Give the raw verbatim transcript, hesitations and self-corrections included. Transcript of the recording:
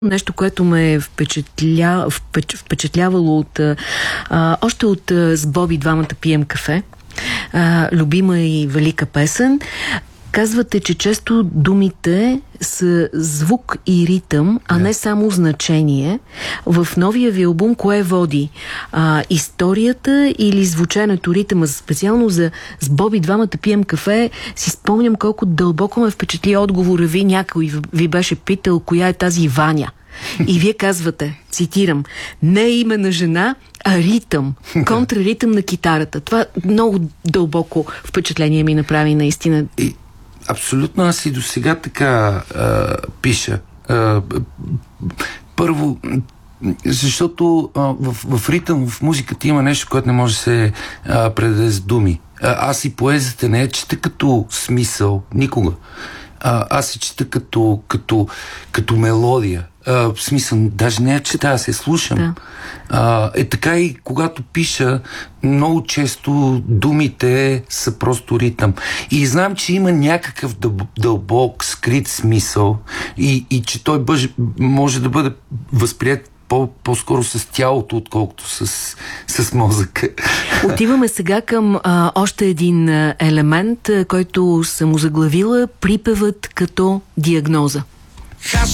Нещо, което ме е впечатля... впеч... впечатлявало от, а, още от а, с Боби двамата пием кафе, а, любима и велика песен. Казвате, че често думите са звук и ритъм, а не само значение. В новия ви албум кое води? А, историята или звученето, ритъма? Специално за с Боби двамата пием кафе си спомням колко дълбоко ме впечатли отговора ви. Някой ви беше питал коя е тази Ваня. И вие казвате, цитирам, не е име на жена, а ритъм, контраритъм на китарата. Това много дълбоко впечатление ми направи наистина. И, абсолютно, аз и до сега така а, пиша. А, първо, защото а, в, в ритъм, в музиката има нещо, което не може да се а, предаде с думи. А, аз и поезията не я чета като смисъл, никога. А, аз се чета като, като, като мелодия. А, в смисъл, даже не я чета, аз се слушам. Да. А, е така и когато пиша, много често думите са просто ритъм. И знам, че има някакъв дълбок, скрит смисъл и, и че той бъж, може да бъде възприят По, по-скоро с тялото, отколкото с, с мозъка. Отиваме сега към а, още един елемент, който съм озаглавила, припевът като диагноза.